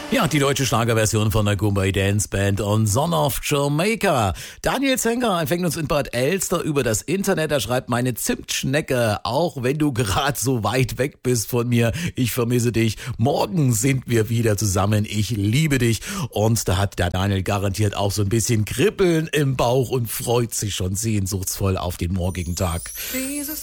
Ja, die deutsche Schlagerversion von der Goombay Dance Band on Son of Jamaica. Daniel Zenker empfängt uns in Bad Elster über das Internet. Er schreibt: Meine Zimtschnecke, auch wenn du gerade so weit weg bist von mir, ich vermisse dich. Morgen sind wir wieder zusammen. Ich liebe dich. Und da hat der Daniel garantiert auch so ein bisschen Kribbeln im Bauch und freut sich schon sehnsuchtsvoll auf den morgigen Tag.